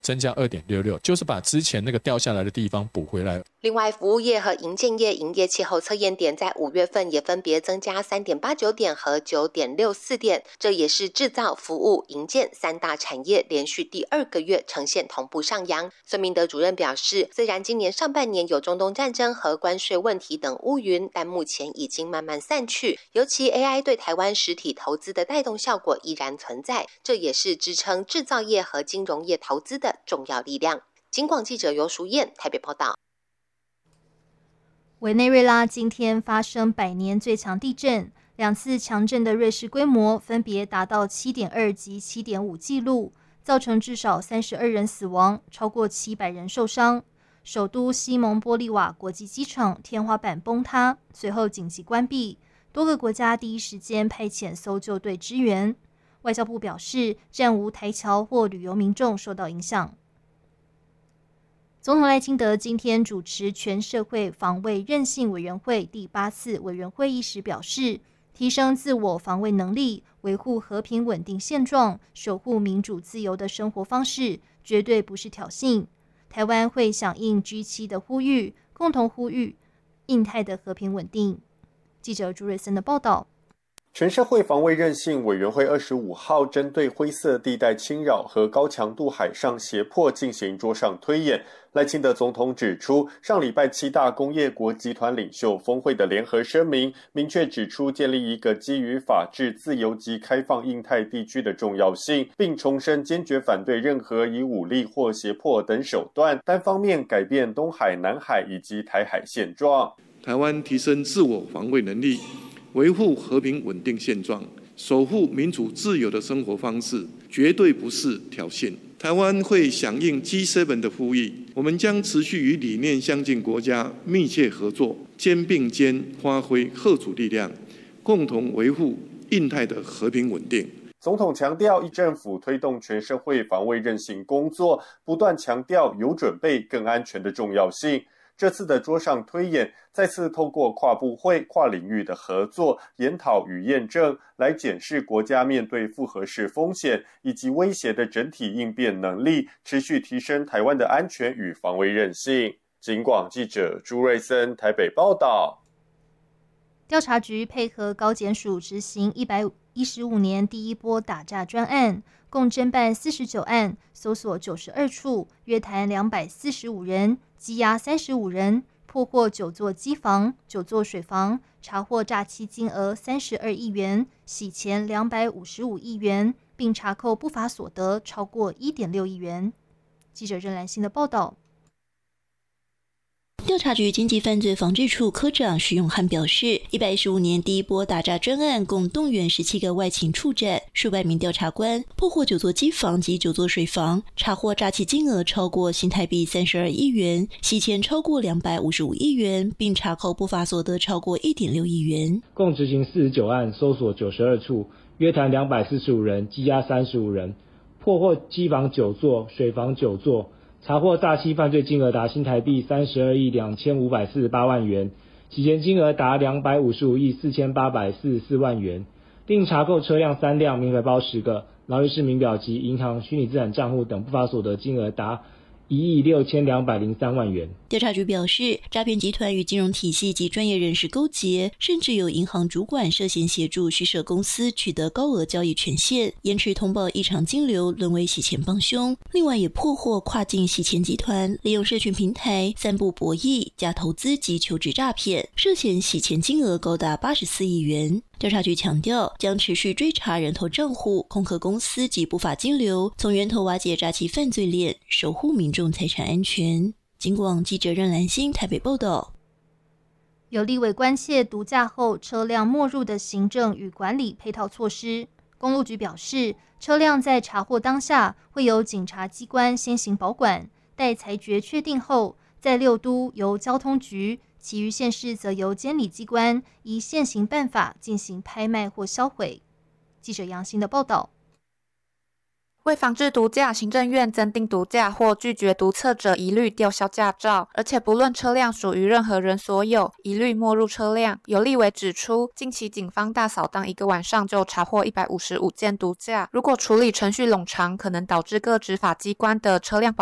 增加 2.66， 就是把之前那个掉下来的地方补回来。 另外，服务业和营建业营业气候测验点在5月份也分别增加 3.89 点和 9.64 点，这也是制造、服务、营建三大产业连续第2个月呈现同步上扬。孙明德主任表示，虽然今年上半年有中东战争和关税问题等乌云，但目前已经慢慢散去，尤其 AI 对台湾实体投资的带动效果依然存在，这也是支撑制造业和金融业投资的重要力量。警广记者尤淑燕台北报道。 委内瑞拉今天发生100年最强地震，2次强震的瑞士规模分别达到 7.2 及 7.5 纪录，造成至少32人死亡，超过700人受伤。首都西蒙波利瓦国际机场天花板崩塌，随后紧急关闭，多个国家第一时间派遣搜救队支援。外交部表示，暂无台侨或旅游民众受到影响。总统赖清德今天主持全社会防卫韧性委员会第8次委员会议时表示，提升自我防卫能力，维护和平稳定现状，守护民主自由的生活方式，绝对不是挑衅。台湾会响应 G7 的呼吁，共同呼吁印太的和平稳定。记者朱瑞森的报道。 全社会防卫韧性委员会25号针对灰色地带侵扰和高强度海上胁迫进行桌上推演。赖清德总统指出，上礼拜7大工业国集团领袖峰会的联合声明，明确指出建立一个基于法治、自由及开放印太地区的重要性，并重申坚决反对任何以武力或胁迫等手段单方面改变东海、南海以及台海现状。 台湾提升自我防卫能力，维护和平稳定现状，守护民主自由的生活方式，绝对不是挑衅。台湾会响应 G7 的呼吁，我们将持续与理念相近国家密切合作，肩并肩发挥赫阻力量，共同维护印太的和平稳定。 总统强调，一政府推动全社会防卫韧性工作，不断强调有准备更安全的重要性。这次的桌上推演再次透过跨部会、跨领域的合作、研讨与验证，来检视国家面对复合式风险以及威胁的整体应变能力，持续提升台湾的安全与防卫韧性。警广记者朱瑞森台北报道。 调查局配合高检署执行115年第一波打诈专案，共侦办49案，搜索92处，约谈245人，羁押35人，破获9座机房、9座水房，查获诈欺金额32亿元，洗钱255亿元，并查扣不法所得超过1.6亿元。记者任兰心的报道。 调查局经济犯罪防治处科长徐永汉表示，115年第一波打诈专案共动员17个外勤处长、数百名调查官，破获9座机房及9座水房，查获诈欺金额超过新台币32亿元，洗钱超过255亿元，并查扣不法所得超过1.6亿元。 共执行49案，搜索92处，约谈245人，羁押35人，破获机房9座、水房9座。查获诈欺犯罪金额达新台币32亿2548万元，洗钱金额达255亿4844万元，并查扣车辆3辆、名牌包10个、劳力士名表及银行虚拟资产账户等不法所得金额达1亿6203万元。 调查局表示，诈骗集团与金融体系及专业人士勾结，甚至有银行主管涉嫌协助虚设公司取得高额交易权限，延迟通报异常金流，沦为洗钱帮凶。另外也破获跨境洗钱集团利用社群平台散布博弈、假投资及求职诈骗，涉嫌洗钱金额高达84亿元。调查局强调，将持续追查人头账户、空壳公司及不法金流，从源头瓦解诈欺犯罪链，守护民众财产安全。警广记者任兰心台北报道。 有立委关切毒驾后车辆没入的行政与管理配套措施。公路局表示，车辆在查获当下会由警察机关先行保管，待裁决确定后，在6都由交通局，其余县市则由监理机关依现行办法进行拍卖或销毁。记者杨欣的报道。 为防治毒驾，行政院增订毒驾或拒绝毒测者一律吊销驾照，而且不论车辆属于任何人所有，一律没入车辆。有立委指出，近期警方大扫荡1个晚上就查获155件毒驾，如果处理程序冗长，可能导致各执法机关的车辆